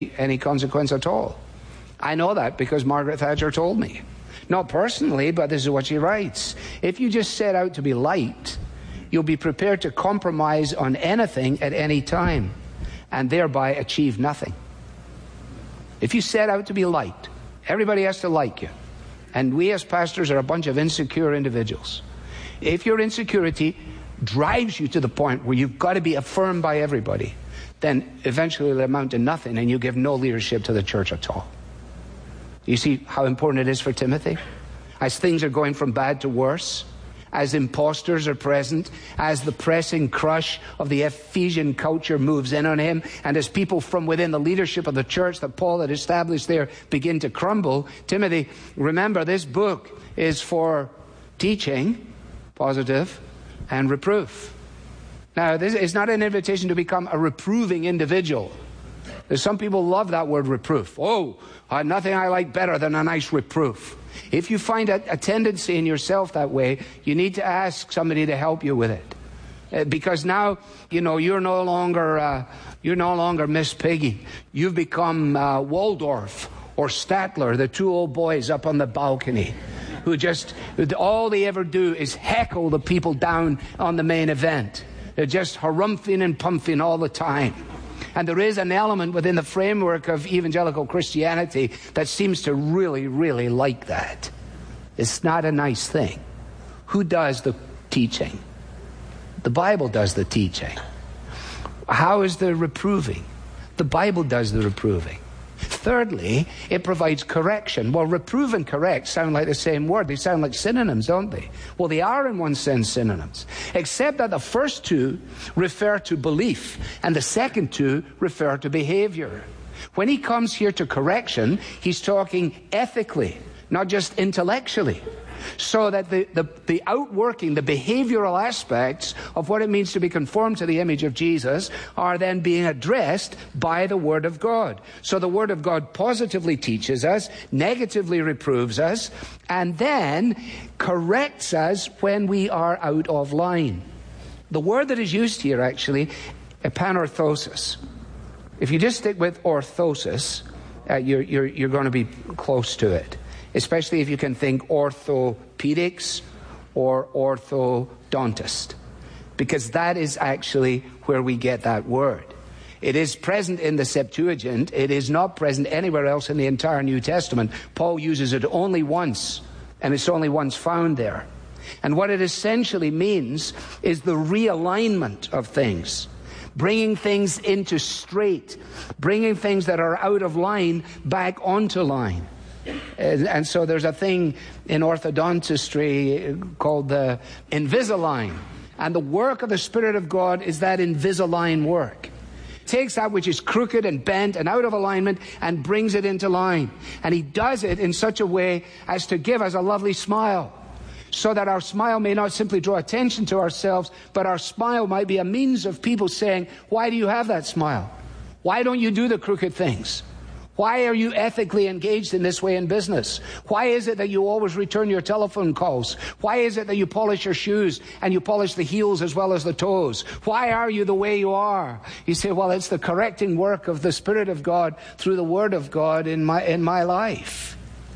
any consequence at all. I know that because Margaret Thatcher told me. Not personally, but this is what she writes. If you just set out to be light, you'll be prepared to compromise on anything at any time and thereby achieve nothing. If you set out to be light, everybody has to like you. And we as pastors are a bunch of insecure individuals. If your insecurity drives you to the point where you've got to be affirmed by everybody, then eventually it'll amount to nothing and you give no leadership to the church at all. You see how important it is for Timothy? As things are going from bad to worse, as imposters are present, as the pressing crush of the Ephesian culture moves in on him, and as people from within the leadership of the church that Paul had established there begin to crumble, Timothy, remember this book is for teaching, positive, and reproof. Now, this is not an invitation to become a reproving individual. There's some people love that word reproof. Oh, nothing I like better than a nice reproof. If you find a tendency in yourself that way, you need to ask somebody to help you with it. Because now, you're no longer Miss Piggy. You've become Waldorf or Statler, the two old boys up on the balcony, who all they ever do is heckle the people down on the main event. They're just harumphing and pumping all the time. And there is an element within the framework of evangelical Christianity that seems to really, really like that. It's not a nice thing. Who does the teaching? The Bible does the teaching. How is the reproving? The Bible does the reproving. Thirdly, it provides correction. Well, reprove and correct sound like the same word. They sound like synonyms, don't they? Well, they are in one sense synonyms, except that the first two refer to belief and the second two refer to behavior. When he comes here to correction, he's talking ethically, not just intellectually. So that the outworking, the behavioral aspects of what it means to be conformed to the image of Jesus are then being addressed by the Word of God. So the Word of God positively teaches us, negatively reproves us, and then corrects us when we are out of line. The word that is used here actually, panorthosis. If you just stick with orthosis, you're going to be close to it. Especially if you can think orthopedics or orthodontist, because that is actually where we get that word. It is present in the Septuagint. It is not present anywhere else in the entire New Testament. Paul uses it only once, and it's only once found there. And what it essentially means is the realignment of things, bringing things into straight, bringing things that are out of line back onto line. And so there's a thing in orthodontistry called the Invisalign. And the work of the Spirit of God is that Invisalign work. It takes that which is crooked and bent and out of alignment and brings it into line. And he does it in such a way as to give us a lovely smile. So that our smile may not simply draw attention to ourselves, but our smile might be a means of people saying, why do you have that smile? Why don't you do the crooked things? Why are you ethically engaged in this way in business? Why is it that you always return your telephone calls? Why is it that you polish your shoes and you polish the heels as well as the toes? Why are you the way you are? You say, well, it's the correcting work of the Spirit of God through the Word of God in my life.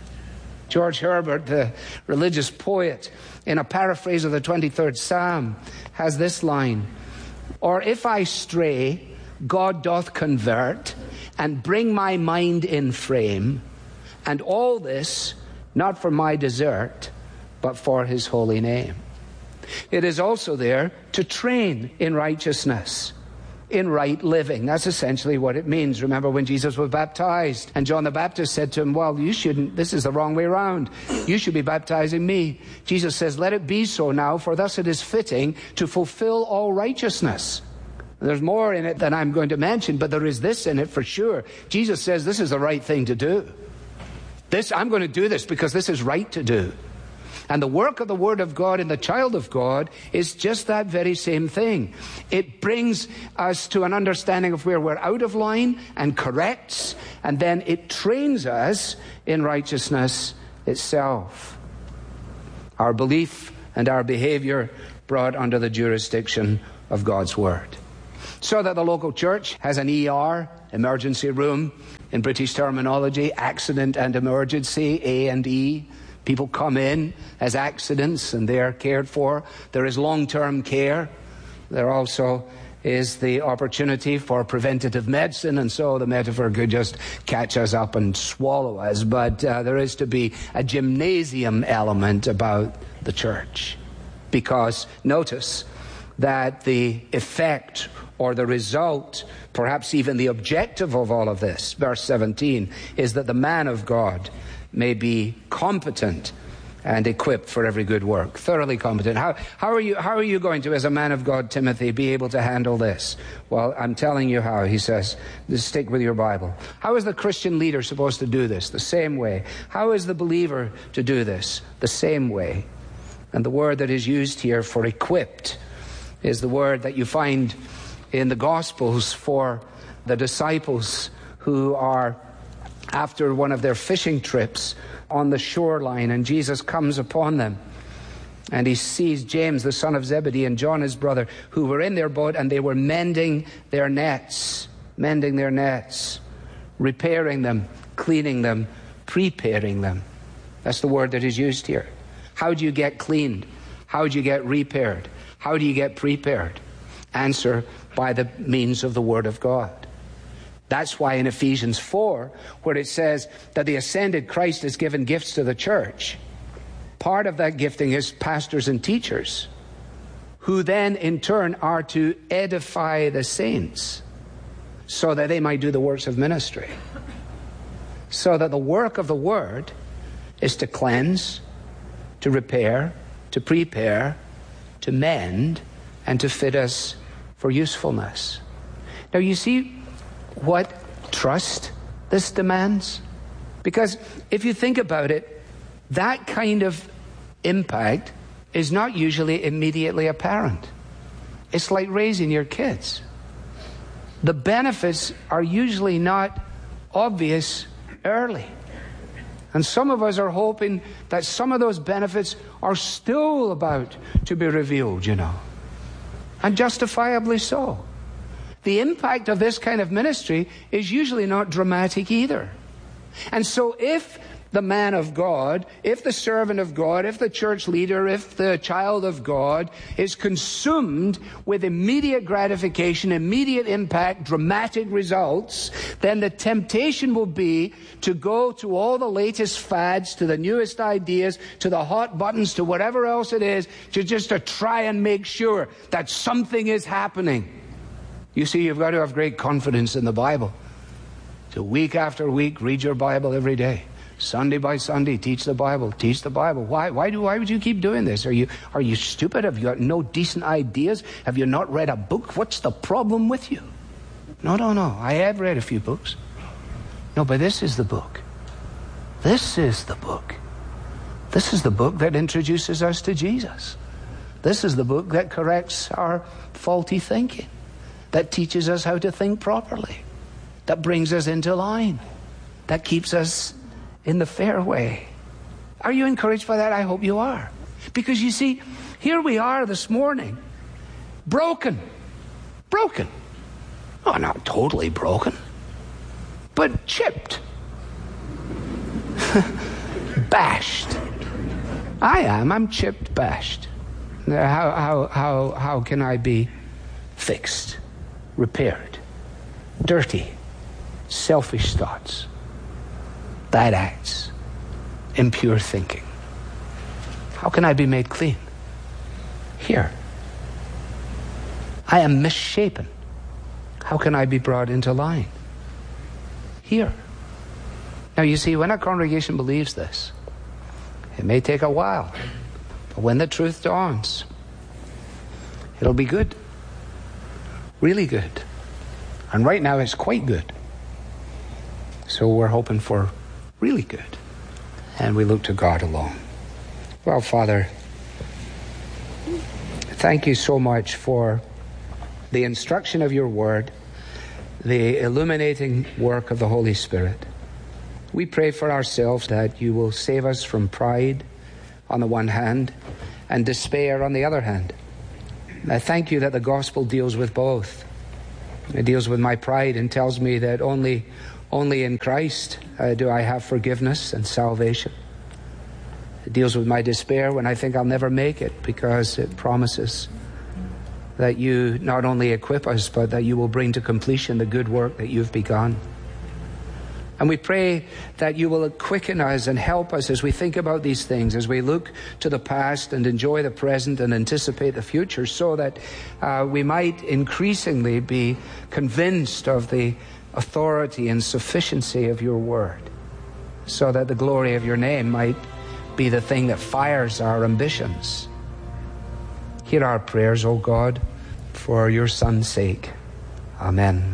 George Herbert, the religious poet, in a paraphrase of the 23rd Psalm, has this line, or if I stray, God doth convert and bring my mind in frame, and all this not for my desert, but for his holy name. It is also there to train in righteousness, in right living. That's essentially what it means. Remember when Jesus was baptized and John the Baptist said to him, well, you shouldn't, this is the wrong way around. You should be baptizing me. Jesus says, let it be so now, for thus it is fitting to fulfill all righteousness. There's more in it than I'm going to mention, but there is this in it for sure. Jesus says this is the right thing to do. I'm going to do this because this is right to do. And the work of the Word of God in the child of God is just that very same thing. It brings us to an understanding of where we're out of line and corrects, and then it trains us in righteousness itself. Our belief and our behavior brought under the jurisdiction of God's Word. So that the local church has an ER, emergency room, in British terminology, accident and emergency, A&E. People come in as accidents and they're cared for. There is long-term care. There also is the opportunity for preventative medicine, and so the metaphor could just catch us up and swallow us. But there is to be a gymnasium element about the church. Because notice that the effect or the result, perhaps even the objective of all of this, verse 17, is that the man of God may be competent and equipped for every good work, thoroughly competent. How are you going to, as a man of God, Timothy, be able to handle this? Well, I'm telling you how. He says, just stick with your Bible. How is the Christian leader supposed to do this? The same way. How is the believer to do this? The same way. And the word that is used here for equipped is the word that you find in the Gospels for the disciples who are after one of their fishing trips on the shoreline, and Jesus comes upon them. And he sees James, the son of Zebedee, and John, his brother, who were in their boat, and they were mending their nets, repairing them, cleaning them, preparing them. That's the word that is used here. How do you get cleaned? How do you get repaired? How do you get prepared? Answer, by the means of the Word of God. That's why in Ephesians 4, where it says that the ascended Christ has given gifts to the church, part of that gifting is pastors and teachers, who then in turn are to edify the saints so that they might do the works of ministry. So that the work of the Word is to cleanse, to repair, to prepare, to mend, and to fit us for usefulness. Now you see what trust this demands? Because if you think about it, that kind of impact is not usually immediately apparent. It's like raising your kids. The benefits are usually not obvious early. And some of us are hoping that some of those benefits are still about to be revealed, and justifiably so. The impact of this kind of ministry is usually not dramatic either. And so if the man of God, if the servant of God, if the church leader, if the child of God is consumed with immediate gratification, immediate impact, dramatic results, then the temptation will be to go to all the latest fads, to the newest ideas, to the hot buttons, to whatever else it is, to try and make sure that something is happening. You see, you've got to have great confidence in the Bible. So week after week, read your Bible every day. Sunday by Sunday, teach the Bible. Teach the Bible. Why would you keep doing this? Are you stupid? Have you got no decent ideas? Have you not read a book? What's the problem with you? No. I have read a few books. No, but this is the book. This is the book. This is the book that introduces us to Jesus. This is the book that corrects our faulty thinking, that teaches us how to think properly, that brings us into line, that keeps us in the fairway. Are you encouraged by that? I hope you are. Because you see, here we are this morning, broken. Oh, not totally broken, but chipped. Bashed. I'm chipped, bashed. How can I be fixed, repaired? Dirty, selfish thoughts, bad acts, impure thinking. How can I be made clean? Here. I am misshapen. How can I be brought into line? Here. Now you see, when a congregation believes this, it may take a while, but when the truth dawns, it'll be good. Really good. And right now it's quite good. So we're hoping for really good. And we look to God alone. Well, Father, thank you so much for the instruction of your word, the illuminating work of the Holy Spirit. We pray for ourselves that you will save us from pride on the one hand and despair on the other hand. I thank you that the gospel deals with both. It deals with my pride and tells me that only in Christ do I have forgiveness and salvation. It deals with my despair when I think I'll never make it, because it promises that you not only equip us, but that you will bring to completion the good work that you've begun. And we pray that you will quicken us and help us as we think about these things, as we look to the past and enjoy the present and anticipate the future, so that we might increasingly be convinced of the authority and sufficiency of your word, so that the glory of your name might be the thing that fires our ambitions. Hear our prayers, O God, for your Son's sake. Amen.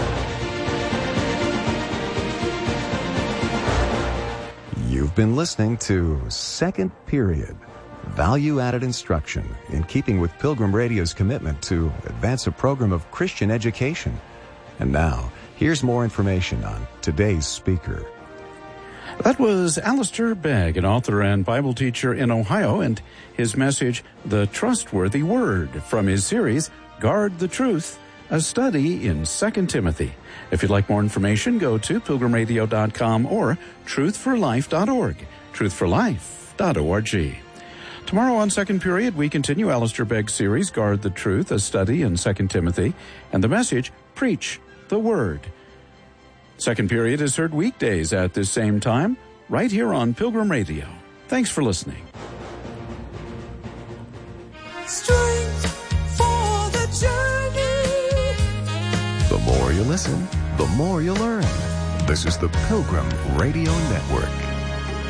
You've been listening to Second Period, value-added instruction in keeping with Pilgrim Radio's commitment to advance a program of Christian education. And now, here's more information on today's speaker. That was Alistair Begg, an author and Bible teacher in Ohio, and his message, The Trustworthy Word, from his series, Guard the Truth, a study in 2 Timothy. If you'd like more information, go to pilgrimradio.com or truthforlife.org, truthforlife.org. Tomorrow on Second Period, we continue Alistair Begg's series, Guard the Truth, a study in 2 Timothy, and the message, Preach the Word. Second Period is heard weekdays at this same time, right here on Pilgrim Radio. Thanks for listening. Strength for the journey. The more you listen, the more you learn. This is the Pilgrim Radio Network.